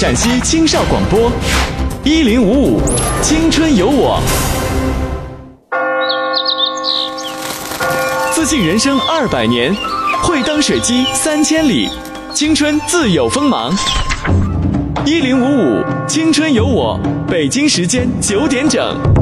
陕西青少广播1055青春有我，自信人生200年，会当水击3000里，青春自有锋芒。1055青春有我，北京时间9点整。